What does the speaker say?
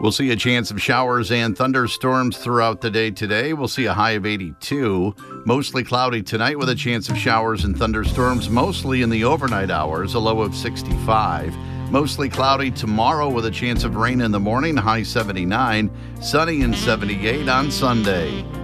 We'll see a chance of showers and thunderstorms throughout the day today. We'll see a high of 82. Mostly cloudy tonight with a chance of showers and thunderstorms, mostly in the overnight hours, a low of 65. Mostly cloudy tomorrow with a chance of rain in the morning, high 79. Sunny and 78 on Sunday.